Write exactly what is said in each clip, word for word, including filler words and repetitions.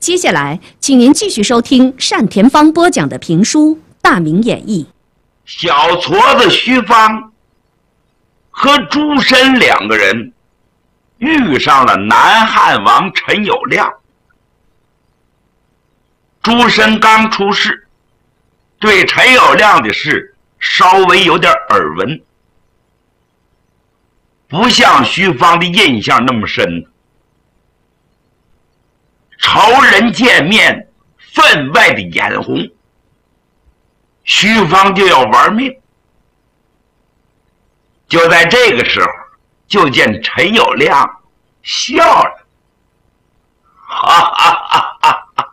接下来，请您继续收听单田芳播讲的评书《大明演义》。 小矬子徐芳和朱深两个人遇上了南汉王陈友谅。朱深刚出世，对陈友谅的事稍微有点耳闻，不像徐芳的印象那么深。仇人见面，分外的眼红，徐芳就要玩命。就在这个时候，就见陈友谅笑了，哈哈哈哈哈！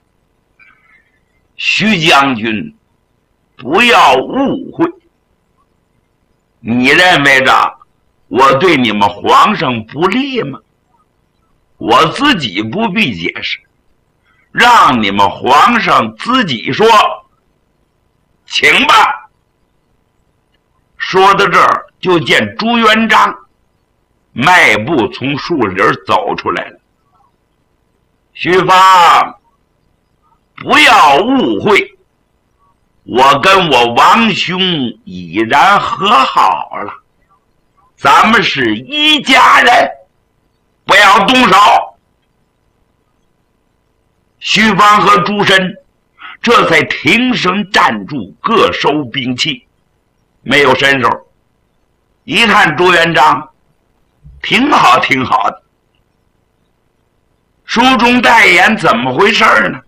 徐将军，不要误会，你认为着我对你们皇上不利吗？我自己不必解释，让你们皇上自己说，请吧。说到这儿，就见朱元璋迈步从树林走出来了。徐芳，不要误会，我跟我王兄已然和好了，咱们是一家人，不要动手。徐芳和朱深这才挺身站住，各收兵器，没有伸手。一看朱元璋挺好挺好的，书中代言怎么回事呢？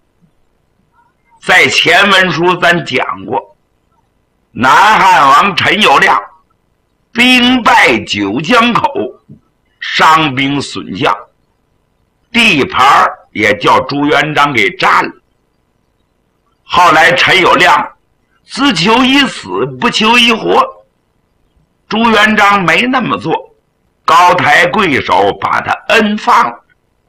在前文书咱讲过，南汉王陈友谅兵败九江口，伤兵损将，地盘也叫朱元璋给占了。后来陈友谅只求一死不求一活，朱元璋没那么做，高抬贵手把他恩放了。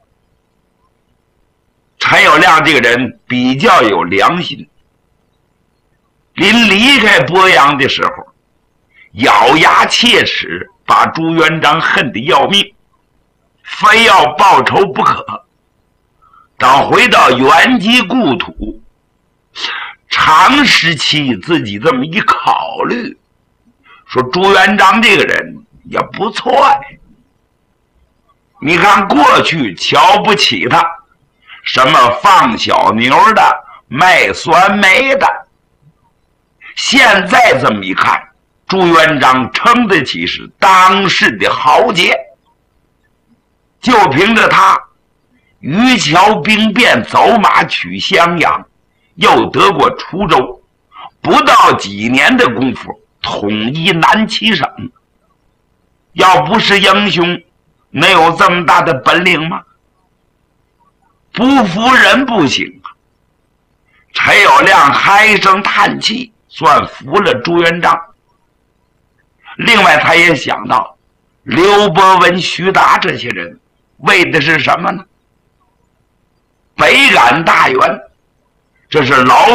陈友谅这个人比较有良心，临离开鄱阳的时候，咬牙切齿，把朱元璋恨得要命，非要报仇不可。等回到原籍故土，长时期自己这么一考虑，说朱元璋这个人也不错呀。你看过去瞧不起他，什么放小牛的，卖酸梅的，现在这么一看，朱元璋称得起是当世的豪杰。就凭着他渔樵兵变，走马取襄阳，又得过滁州，不到几年的功夫统一南七省。要不是英雄，能有这么大的本领吗？不服人不行啊！陈友谅唉声叹气，算服了朱元璋。另外他也想到刘伯温、徐达这些人为的是什么呢？北赶大员，这是老